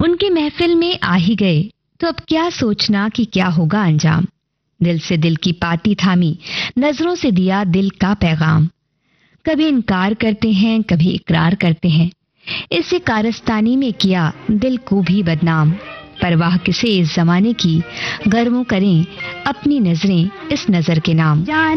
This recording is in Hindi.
उनकी महफिल में आ ही गए तो अब क्या सोचना कि क्या होगा अंजाम। दिल से दिल की पाती थामी, नजरों से दिया दिल का पैगाम। कभी इनकार करते हैं, कभी इकरार करते हैं, इसी कारस्तानी में किया दिल को भी बदनाम। परवाह किसे इस जमाने की, गर्मों करें अपनी नजरें इस नजर के नाम।